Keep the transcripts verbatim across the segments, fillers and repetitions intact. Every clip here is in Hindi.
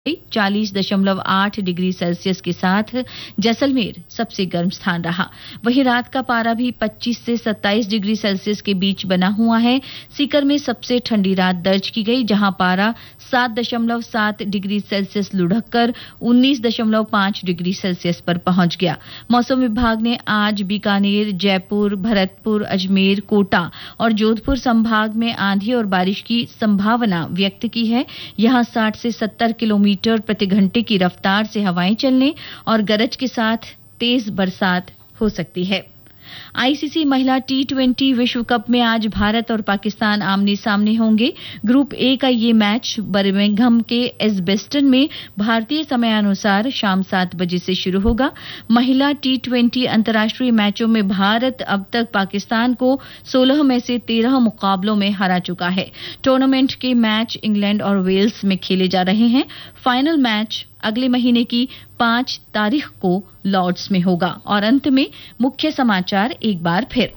चालीस दशमलव आठ डिग्री सेल्सियस के साथ जैसलमेर सबसे गर्म स्थान रहा। वहीं रात का पारा भी पच्चीस से सत्ताईस डिग्री सेल्सियस के बीच बना हुआ है। सीकर में सबसे ठंडी रात दर्ज की गई, जहां पारा सात दशमलव सात डिग्री सेल्सियस लुढ़क कर उन्नीस दशमलव पांच डिग्री सेल्सियस पर पहुंच गया। मौसम विभाग ने आज बीकानेर, जयपुर, भरतपुर, अजमेर, कोटा और जोधपुर संभाग में आंधी और बारिश की संभावना व्यक्त की है। यहां साठ से सत्तर किलोमीटर मीटर प्रति घंटे की रफ्तार से हवाएं चलने और गरज के साथ तेज बरसात हो सकती है। आईसीसी महिला टी ट्वेंटी विश्व कप में आज भारत और पाकिस्तान आमने सामने होंगे। ग्रुप ए का ये मैच बर्मिंघम के एजबेस्टन में भारतीय समयानुसार शाम सात बजे से शुरू होगा। महिला टी ट्वेंटी अंतर्राष्ट्रीय मैचों में भारत अब तक पाकिस्तान को सोलह में से तेरह मुकाबलों में हरा चुका है। टूर्नामेंट के मैच इंग्लैंड और वेल्स में खेले जा रहे हैं। फाइनल मैच अगले महीने की पांच तारीख को लॉर्ड्स में होगा। और अंत में मुख्य समाचार एक बार फिर।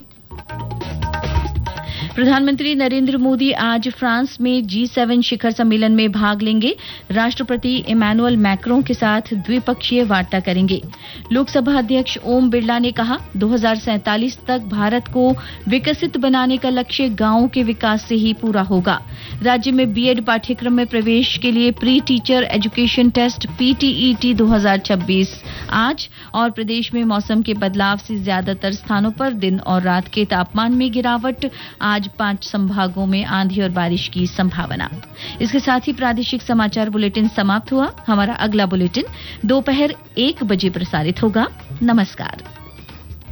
प्रधानमंत्री नरेंद्र मोदी आज फ्रांस में जी सेवन शिखर सम्मेलन में भाग लेंगे। राष्ट्रपति इमैनुअल मैक्रों के साथ द्विपक्षीय वार्ता करेंगे। लोकसभा अध्यक्ष ओम बिरला ने कहा, दो हज़ार सैंतालीस तक भारत को विकसित बनाने का लक्ष्य गांवों के विकास से ही पूरा होगा। राज्य में बीएड पाठ्यक्रम में प्रवेश के लिए pre teacher education test PTET दो हज़ार छब्बीस आज। और प्रदेश में मौसम के बदलाव से ज्यादातर स्थानों पर दिन और रात के तापमान में गिरावट। आज पांच संभागों में आंधी और बारिश की संभावना। इसके साथ ही प्रादेशिक समाचार बुलेटिन समाप्त हुआ। हमारा अगला बुलेटिन दोपहर एक बजे प्रसारित होगा। नमस्कार।